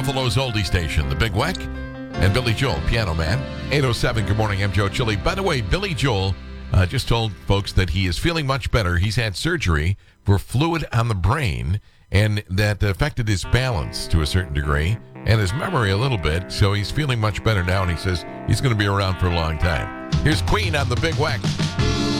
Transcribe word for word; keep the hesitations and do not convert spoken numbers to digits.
Buffalo's oldie station, the Big Weck, and Billy Joel, Piano Man. eight oh seven, good morning, I'm Joe Chili. By the way, Billy Joel uh, just told folks that he is feeling much better. He's had surgery for fluid on the brain, and that affected his balance to a certain degree, and his memory a little bit, so he's feeling much better now, and he says he's going to be around for a long time. Here's Queen on the Big Weck.